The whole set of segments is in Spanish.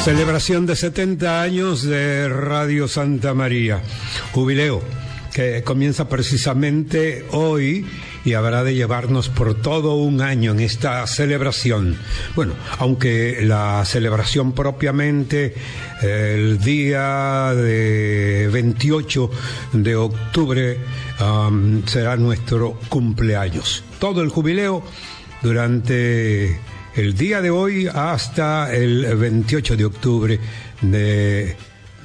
Celebración de 70 años de Radio Santa María, jubileo que comienza precisamente hoy y habrá de llevarnos por todo un año en esta celebración. Bueno, aunque la celebración propiamente el día de 28 de octubre será nuestro cumpleaños. Todo el jubileo durante el día de hoy hasta el 28 de octubre de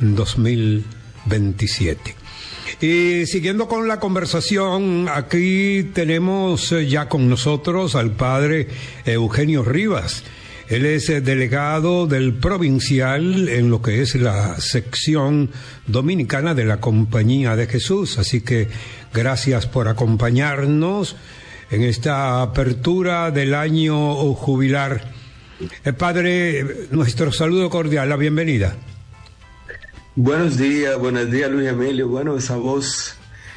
2027. Y siguiendo con la conversación, aquí tenemos ya con nosotros al padre Eugenio Rivas. Él es delegado del provincial en lo que es la sección dominicana de la Compañía de Jesús. Así que gracias por acompañarnos en esta apertura del año jubilar. Padre, nuestro saludo cordial, la bienvenida. Buenos días Luis Emilio. Bueno, esa voz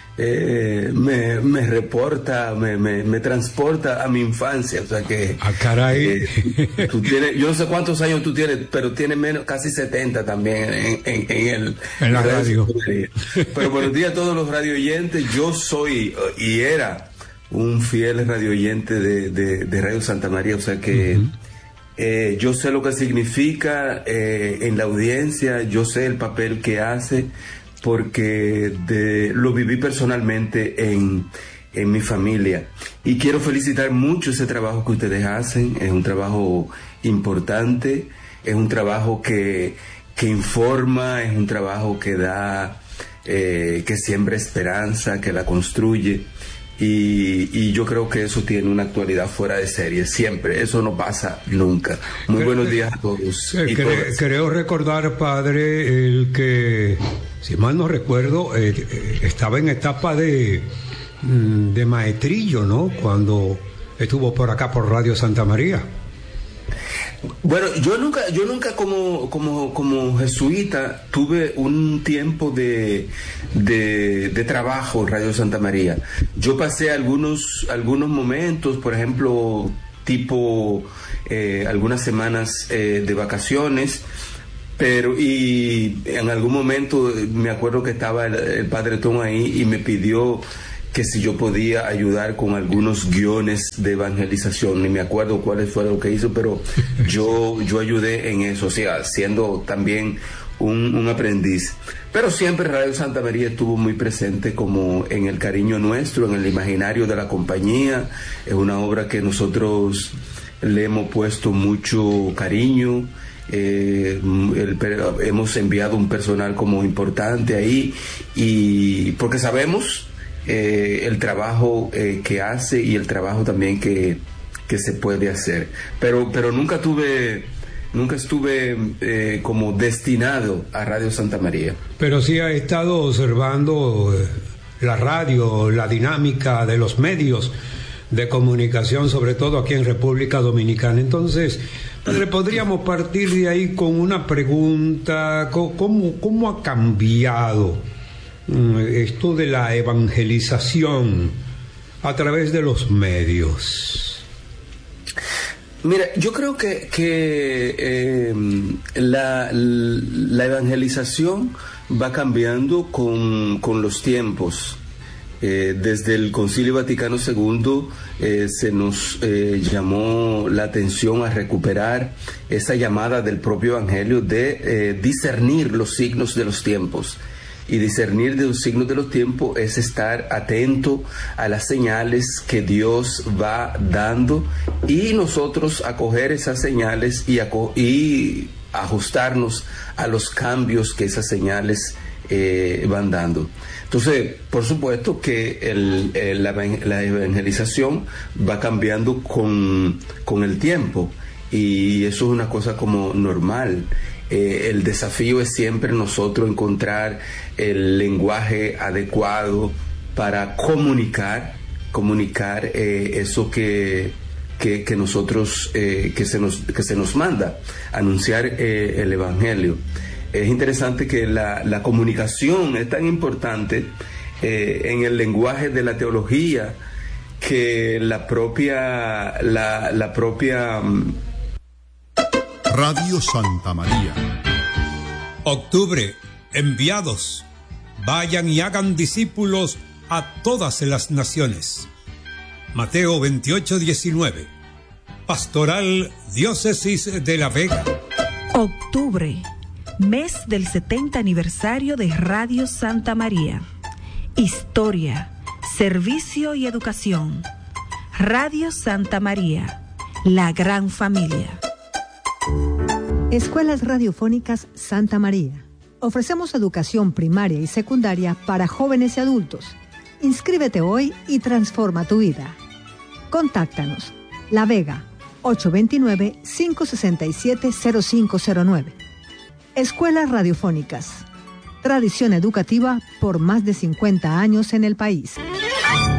me reporta, me transporta a mi infancia, o sea que... ¡Ah, caray! Tú tienes, yo no sé cuántos años tú tienes, pero tienes menos, casi 70 también en la radio. Pero buenos días a todos los radio oyentes. Yo soy y era un fiel radio oyente de Radio Santa María, o sea que... yo sé lo que significa en la audiencia, yo sé el papel que hace, porque lo viví personalmente en mi familia. Y quiero felicitar mucho ese trabajo que ustedes hacen. Es un trabajo importante, es un trabajo que informa, es un trabajo que da, que siembra esperanza, que la construye. Y yo creo que eso tiene una actualidad fuera de serie, siempre, eso no pasa nunca. Muy buenos días a todos. Creo recordar, padre, el que, si mal no recuerdo, estaba en etapa de maestrillo, ¿no? Cuando estuvo por acá por Radio Santa María. Bueno, yo nunca como jesuita tuve un tiempo de trabajo en Radio Santa María. Yo pasé algunos momentos, por ejemplo, tipo algunas semanas de vacaciones, y en algún momento me acuerdo que estaba el padre Tom ahí y me pidió que si yo podía ayudar con algunos guiones de evangelización. Ni me acuerdo cuáles fueron lo que hizo, pero yo ayudé en eso, o sea, siendo también un aprendiz. Pero siempre Radio Santa María estuvo muy presente como en el cariño nuestro, en el imaginario de la compañía. Es una obra que nosotros le hemos puesto mucho cariño. Hemos enviado un personal como importante ahí, y porque sabemos el trabajo que hace y el trabajo también que se puede hacer, pero nunca estuve como destinado a Radio Santa María. Pero sí ha estado observando la radio, la dinámica de los medios de comunicación, sobre todo aquí en República Dominicana. Entonces, padre, podríamos partir de ahí con una pregunta: ¿cómo ha cambiado esto de la evangelización a través de los medios? Mira, yo creo que la evangelización va cambiando con los tiempos. Desde el Concilio Vaticano II se nos llamó la atención a recuperar esa llamada del propio Evangelio de discernir los signos de los tiempos. Y discernir de los signos de los tiempos es estar atento a las señales que Dios va dando, y nosotros acoger esas señales y ajustarnos a los cambios que esas señales van dando. Entonces, por supuesto que la evangelización va cambiando con el tiempo, y eso es una cosa como normal. El desafío es siempre nosotros encontrar el lenguaje adecuado para comunicar eso que nosotros que se nos manda, anunciar el evangelio. Es interesante que la comunicación es tan importante en el lenguaje de la teología, que la propia Radio Santa María. Octubre, enviados, vayan y hagan discípulos a todas las naciones. Mateo 28:19. Pastoral Diócesis de La Vega. Octubre, mes del 70 aniversario de Radio Santa María. Historia, servicio y educación. Radio Santa María, la gran familia. Escuelas Radiofónicas Santa María. Ofrecemos educación primaria y secundaria para jóvenes y adultos. Inscríbete hoy y transforma tu vida. Contáctanos. La Vega, 829-567-0509. Escuelas Radiofónicas. Tradición educativa por más de 50 años en el país.